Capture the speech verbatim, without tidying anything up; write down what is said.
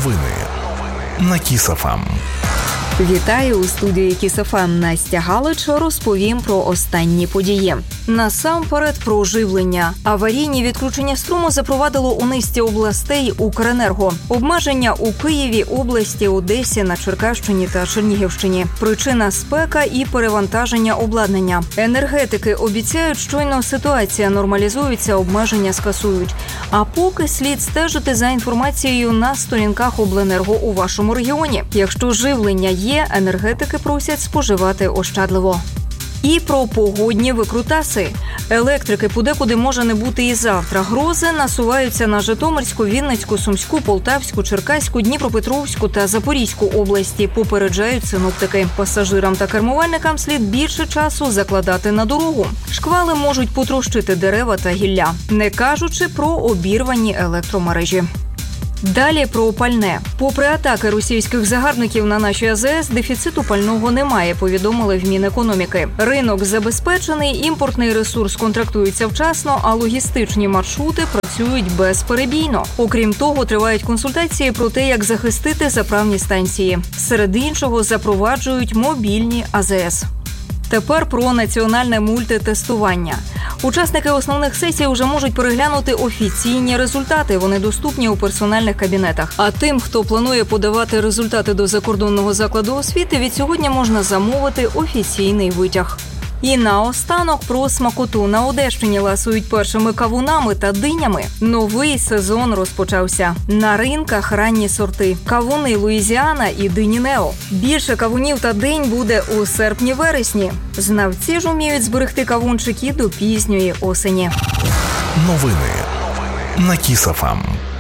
Новини на Кіс еф ем. Вітаю у студії Кіс еф ем. Настя Галич. Розповім про останні події. Насамперед про живлення. Аварійні відключення струму запровадило у низці областей Укренерго. Обмеження у Києві, області, Одесі, на Черкащині та Чернігівщині. Причина – спека і перевантаження обладнання. Енергетики обіцяють, щойно ситуація нормалізується, обмеження скасують. А поки слід стежити за інформацією на сторінках обленерго у вашому регіоні. Якщо живлення є, енергетики просять споживати ощадливо. І про погодні викрутаси. Електрики подекуди може не бути і завтра. Грози насуваються на Житомирську, Вінницьку, Сумську, Полтавську, Черкаську, Дніпропетровську та Запорізьку області, попереджають синоптики. Пасажирам та кермувальникам слід більше часу закладати на дорогу. Шквали можуть потрощити дерева та гілля, не кажучи про обірвані електромережі. Далі про пальне. Попри атаки російських загарбників на наші а зе ес, дефіциту пального немає, повідомили в Мінекономіки. Ринок забезпечений, імпортний ресурс контрактується вчасно, а логістичні маршрути працюють безперебійно. Окрім того, тривають консультації про те, як захистити заправні станції. Серед іншого, запроваджують мобільні а зе ес. Тепер про національне мультитестування. Учасники основних сесій вже можуть переглянути офіційні результати. Вони доступні у персональних кабінетах. А тим, хто планує подавати результати до закордонного закладу освіти, від сьогодні можна замовити офіційний витяг. І наостанок про смакоту. На Одещині ласують першими кавунами та динями. Новий сезон розпочався. На ринках ранні сорти. Кавуни Луїзіана і дині Нео. Більше кавунів та динь буде у серпні-вересні. Знавці ж уміють зберегти кавунчики до пізньої осені. Новини на Кіс еф ем.